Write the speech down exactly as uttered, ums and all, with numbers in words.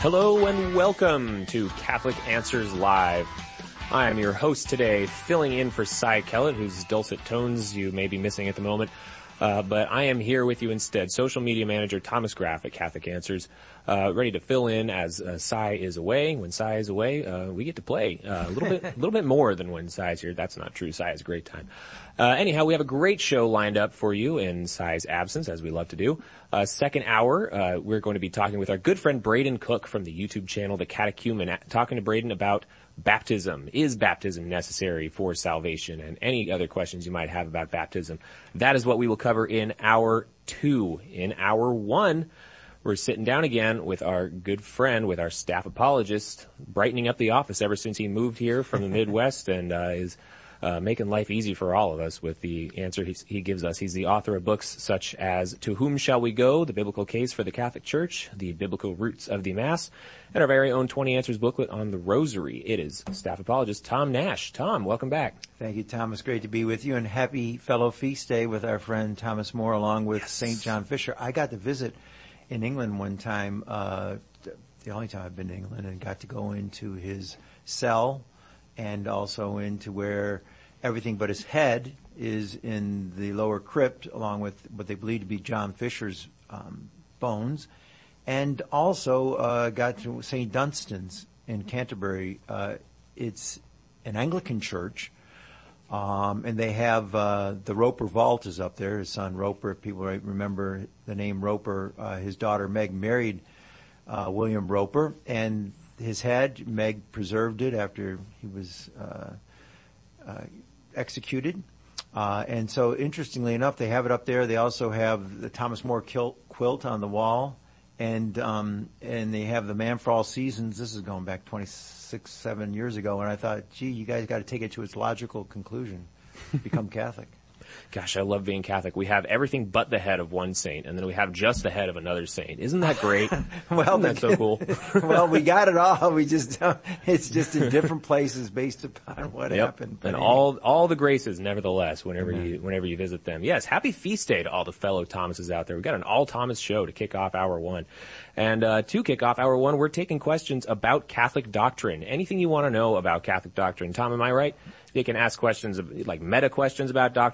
Hello and welcome to Catholic Answers Live. I am your host today, filling in for Cy Kellett, whose dulcet tones you may be missing at the moment. Uh, but I am here with you instead, social media manager Thomas Graff at Catholic Answers, uh, ready to fill in as uh, Cy is away. When Cy is away, uh, we get to play uh, a little bit, a little bit more than when Cy's here. That's not true. Cy has a great time. Uh, anyhow, we have a great show lined up for you in Cy's absence, as we love to do. Uh, second hour, uh, we're going to be talking with our good friend Braden Cook from the YouTube channel The Catechumen, talking to Braden about baptism. Is baptism necessary for salvation? And any other questions you might have about baptism. That is what we will cover in hour two. In hour one, we're sitting down again with our good friend, with our staff apologist, brightening up the office ever since he moved here from the Midwest and uh, is uh, making life easy for all of us with the answer he, he gives us. He's the author of books such as To Whom Shall We Go? The Biblical Case for the Catholic Church, The Biblical Roots of the Mass, and our very own twenty Answers booklet on the Rosary. It is staff apologist Tom Nash. Tom, welcome back. Thank you, Thomas. Great to be with you, and happy fellow feast day with our friend Thomas More, along with yes. Saint John Fisher. I got to visit in England one time, uh, the only time I've been to England, and got to go into his cell and also into where everything but his head is in the lower crypt, along with what they believe to be John Fisher's um, bones. And also uh, got to Saint Dunstan's in Canterbury. Uh, it's an Anglican church, um, and they have uh, the Roper vault is up there. His son Roper, if people remember the name Roper, uh, his daughter Meg married uh, William Roper, and his head, Meg preserved it after he was uh, uh, executed. Uh, and so, interestingly enough, they have it up there. They also have the Thomas More quilt on the wall. And um, and they have the Man for All Seasons. This is going back twenty-six, seven years ago. And I thought, gee, you guys got to take it to its logical conclusion. Become Catholic. Gosh, I love being Catholic. We have everything but the head of one saint, and then we have just the head of another saint. Isn't that great? well, Isn't that so cool? well, we got it all. We just don't, it's just in different places based upon what yep. happened. But and anyway. all all the graces, nevertheless, whenever Amen. you whenever you visit them. Yes, happy feast day to all the fellow Thomases out there. We've got an all Thomas show to kick off hour one. And uh, to kick off hour one, we're taking questions about Catholic doctrine. Anything you want to know about Catholic doctrine. Tom, am I right? You can ask questions, of, like meta questions about doctrine.